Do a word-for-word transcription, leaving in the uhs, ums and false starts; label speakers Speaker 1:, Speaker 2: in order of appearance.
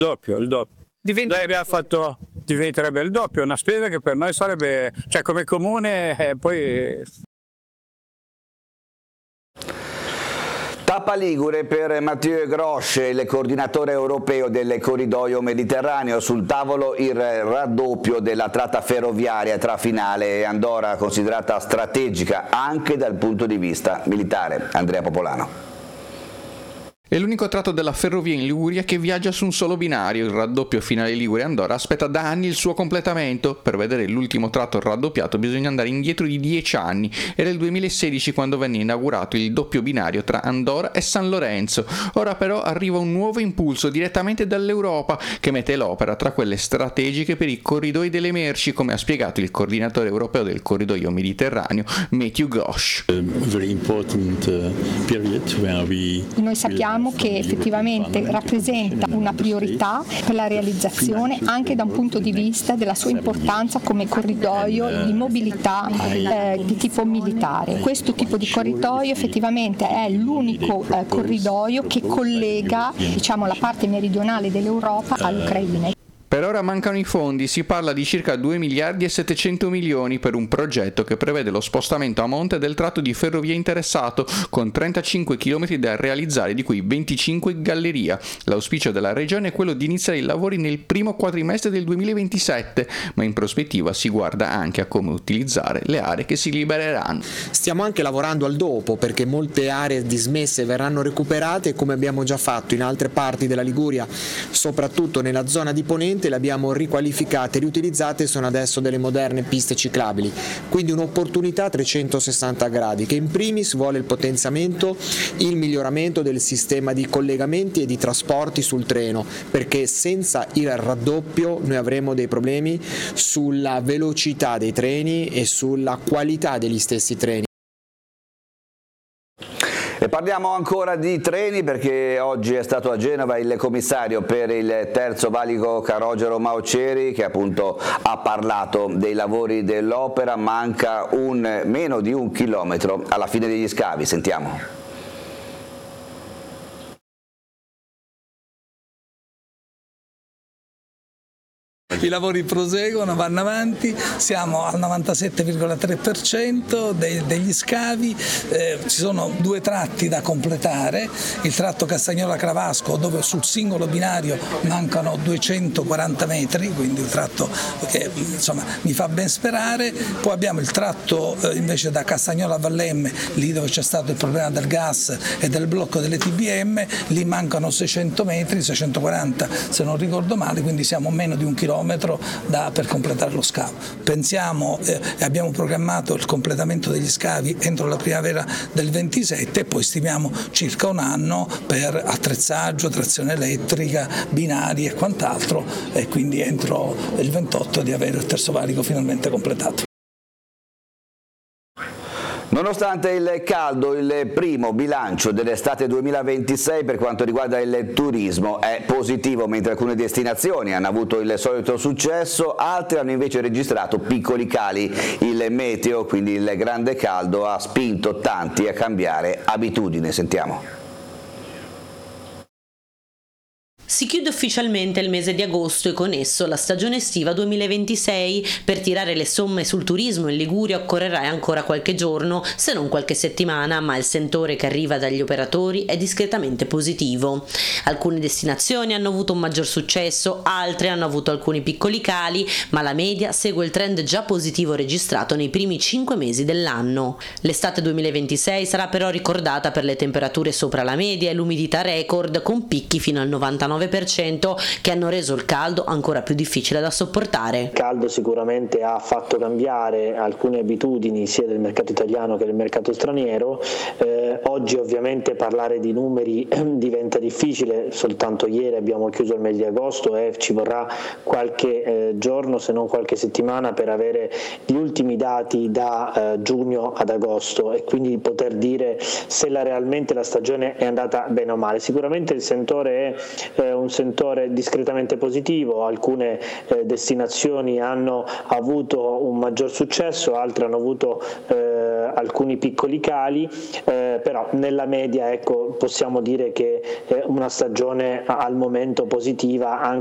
Speaker 1: Doppio, il doppio.
Speaker 2: Diventa...
Speaker 1: Noi abbiamo fatto, diventerebbe il doppio, una spesa che per noi sarebbe, cioè come comune, eh, poi...
Speaker 3: Tappa Ligure per Mathieu Grosch, il coordinatore europeo del corridoio mediterraneo. Sul tavolo il raddoppio della tratta ferroviaria tra Finale e Andorra, considerata strategica anche dal punto di vista militare. Andrea Popolano.
Speaker 4: È l'unico tratto della ferrovia in Liguria che viaggia su un solo binario. Il raddoppio Finale Ligure-Andorra aspetta da anni il suo completamento. Per vedere l'ultimo tratto raddoppiato bisogna andare indietro di dieci anni. Era il duemilasedici quando venne inaugurato il doppio binario tra Andorra e San Lorenzo. Ora però arriva un nuovo impulso direttamente dall'Europa che mette l'opera tra quelle strategiche per i corridoi delle merci, come ha spiegato il coordinatore europeo del corridoio mediterraneo Mathieu Grosch.
Speaker 5: Noi sappiamo che effettivamente rappresenta una priorità per la realizzazione anche da un punto di vista della sua importanza come corridoio di mobilità eh, di tipo militare. Questo tipo di corridoio effettivamente è l'unico eh, corridoio che collega, diciamo, la parte meridionale dell'Europa all'Ucraina.
Speaker 4: Per ora mancano i fondi, si parla di circa due miliardi e settecento milioni per un progetto che prevede lo spostamento a monte del tratto di ferrovia interessato, con trentacinque chilometri da realizzare, di cui venticinque in galleria. L'auspicio della regione è quello di iniziare i lavori nel primo quadrimestre del duemilaventisette, ma in prospettiva si guarda anche a come utilizzare le aree che si libereranno.
Speaker 6: Stiamo anche lavorando al dopo, perché molte aree dismesse verranno recuperate, come abbiamo già fatto in altre parti della Liguria, soprattutto nella zona di Ponente. Le abbiamo riqualificate e riutilizzate, sono adesso delle moderne piste ciclabili, quindi un'opportunità a trecentosessanta gradi che in primis vuole il potenziamento, il miglioramento del sistema di collegamenti e di trasporti sul treno, perché senza il raddoppio noi avremo dei problemi sulla velocità dei treni e sulla qualità degli stessi treni.
Speaker 3: E parliamo ancora di treni, perché oggi è stato a Genova il commissario per il terzo valico Calogero Mauceri, che appunto ha parlato dei lavori dell'opera. Manca un, meno di un chilometro alla fine degli scavi. Sentiamo.
Speaker 7: I lavori proseguono, vanno avanti, siamo al novantasette virgola tre per cento dei, degli scavi, eh, ci sono due tratti da completare, il tratto Castagnola-Cravasco dove sul singolo binario mancano duecentoquaranta metri, quindi un tratto che insomma mi fa ben sperare, poi abbiamo il tratto eh, invece da Castagnola a Vallemme, lì dove c'è stato il problema del gas e del blocco delle T B M, lì mancano seicento metri, seicentoquaranta se non ricordo male, quindi siamo a meno di un chilometro Da, per completare lo scavo. Pensiamo e eh, abbiamo programmato il completamento degli scavi entro la primavera del ventisette e poi stimiamo circa un anno per attrezzaggio, trazione elettrica, binari e quant'altro, e quindi entro il ventotto di avere il terzo valico finalmente completato.
Speaker 3: Nonostante il caldo, il primo bilancio dell'estate duemilaventisei per quanto riguarda il turismo è positivo, mentre alcune destinazioni hanno avuto il solito successo, altre hanno invece registrato piccoli cali. Il meteo, quindi il grande caldo, ha spinto tanti a cambiare abitudine. Sentiamo.
Speaker 8: Si chiude ufficialmente il mese di agosto e con esso la stagione estiva duemilaventisei. Per tirare le somme sul turismo in Liguria occorrerà ancora qualche giorno, se non qualche settimana, ma il sentore che arriva dagli operatori è discretamente positivo. Alcune destinazioni hanno avuto un maggior successo, altre hanno avuto alcuni piccoli cali, ma la media segue il trend già positivo registrato nei primi cinque mesi dell'anno. L'estate duemilaventisei sarà però ricordata per le temperature sopra la media e l'umidità record, con picchi fino al novantanove per cento che hanno reso il caldo ancora più difficile da sopportare.
Speaker 9: Il caldo sicuramente ha fatto cambiare alcune abitudini sia del mercato italiano che del mercato straniero. Eh, oggi ovviamente parlare di numeri diventa difficile, soltanto ieri abbiamo chiuso il mese di agosto e ci vorrà qualche eh, giorno, se non qualche settimana, per avere gli ultimi dati da eh, giugno ad agosto e quindi poter dire se la, realmente la stagione è andata bene o male. Sicuramente il sentore è eh, un sentore discretamente positivo, alcune eh, destinazioni hanno avuto un maggior successo, altre hanno avuto eh, alcuni piccoli cali, eh, però nella media ecco, possiamo dire che è una stagione al momento positiva, anche